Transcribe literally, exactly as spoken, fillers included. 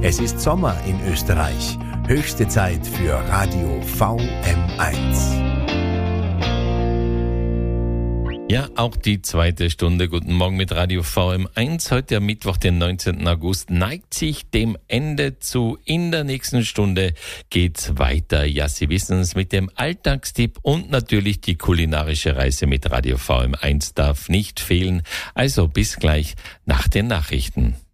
Es ist Sommer in Österreich. Höchste Zeit für Radio V M eins. Ja, auch die zweite Stunde. Guten Morgen mit Radio V M eins. Heute am Mittwoch, den neunzehnten August, neigt sich dem Ende zu. In der nächsten Stunde geht's weiter. Ja, Sie wissen es, mit dem Alltagstipp und natürlich die kulinarische Reise mit Radio V M eins darf nicht fehlen. Also bis gleich nach den Nachrichten.